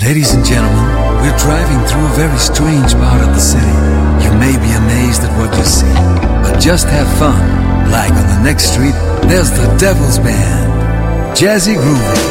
Ladies and gentlemen, we're driving through a very strange part of the city. You may be amazed at what you see, but just have fun. Like on the next street, there's the Devil's Band. Jazzy Groovy.